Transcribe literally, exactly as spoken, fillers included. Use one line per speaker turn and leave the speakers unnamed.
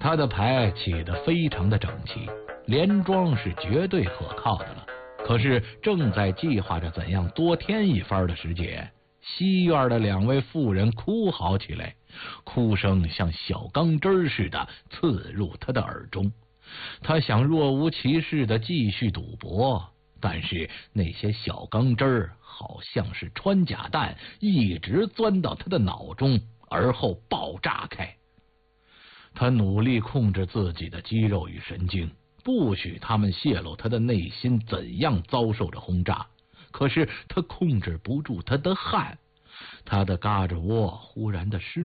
他的牌起得非常的整齐，连庄是绝对可靠的了。可是正在计划着怎样多添一番的时节，西院的两位妇人哭嚎起来，哭声像小钢针似的刺入他的耳中。他想若无其事的继续赌博，但是那些小钢针好像是穿甲弹，一直钻到他的脑中，而后爆炸开。他努力控制自己的肌肉与神经，不许他们泄露他的内心怎样遭受着轰炸。可是他控制不住他的汗，他的胳肢窝忽然的湿